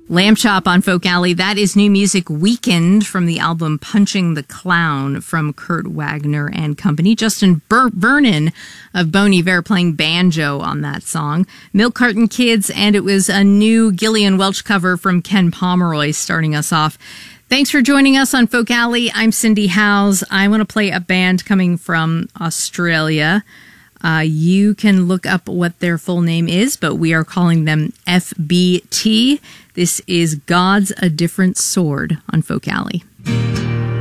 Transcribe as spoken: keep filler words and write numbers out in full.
Lamb Chop on Folk Alley. That is New Music Weekend from the album Punching the Clown from Kurt Wagner and Company. Justin Ber- Vernon of Bon Iver playing banjo on that song. Milk Carton Kids, and it was a new Gillian Welch cover from Ken Pomeroy starting us off. Thanks for joining us on Folk Alley. I'm Cindy Howes. I want to play a band coming from Australia. Uh, you can look up what their full name is, but we are calling them F B T. This is God's a Different Sword on Folk Alley.